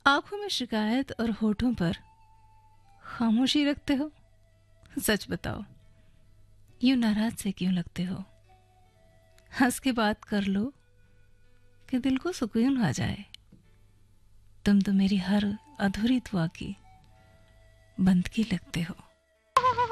आंखों में शिकायत और होठों पर खामोशी रखते हो। सच बताओ, यूं नाराज से क्यों लगते हो? हंस के बात कर लो कि दिल को सुकून आ जाए। तुम तो मेरी हर अधूरी दुआ की बंदगी लगते हो।